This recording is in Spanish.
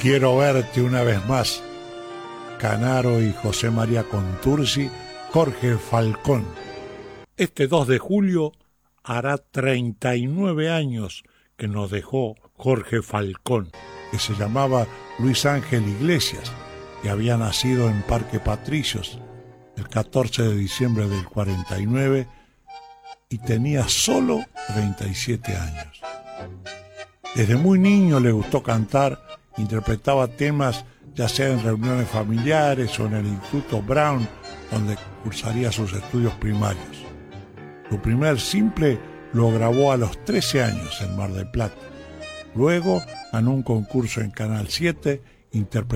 Quiero verte una vez más. Canaro y José María Contursi, Jorge Falcón. Este 2 de julio hará 39 años que nos dejó Jorge Falcón, que se llamaba Luis Ángel Iglesias y había nacido en Parque Patricios el 14 de diciembre del 49 y tenía solo 37 años. Desde muy niño le gustó cantar, interpretaba temas ya sea en reuniones familiares o en el Instituto Brown, donde cursaría sus estudios primarios. Su primer simple lo grabó a los 13 años en Mar del Plata. Luego ganó un concurso en Canal 7, interpretando